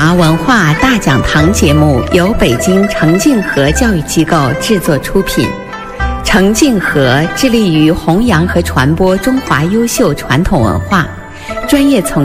华文化大讲堂节目由北京程敬和教育机构制作出品。程敬和致力于弘扬和传播中华优秀传统文化，专业从